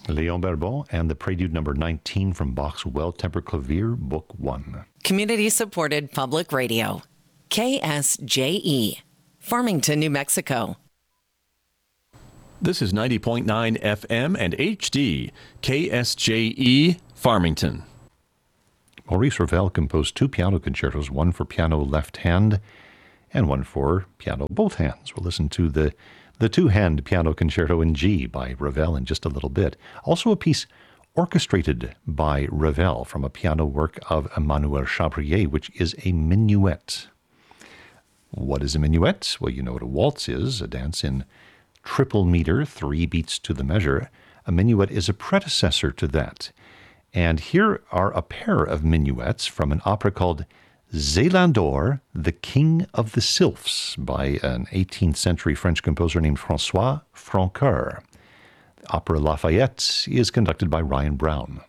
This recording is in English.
Léon Barbon and the Prelude number 19 from Bach's Well-Tempered Clavier, Book 1. Community-supported public radio. KSJE, Farmington, New Mexico. This is 90.9 FM and HD, KSJE, Farmington. Maurice Ravel composed 2 piano concertos, one for piano left hand and one for piano both hands. We'll listen to the two-hand piano concerto in G by Ravel in just a little bit. Also a piece orchestrated by Ravel from a piano work of Emmanuel Chabrier, which is a minuet. What is a minuet? Well, you know what a waltz is, a dance in triple meter, 3 beats to the measure. A minuet is a predecessor to that. And here are a pair of minuets from an opera called Zélandor, the King of the Sylphs, by an 18th century French composer named François Francoeur. The opera Lafayette is conducted by Ryan Brown.